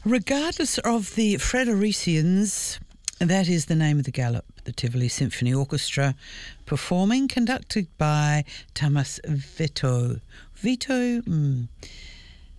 Regardless of the Fredericians, that is the name of the Gallup, the Tivoli Symphony Orchestra, performing, conducted by Thomas Vito.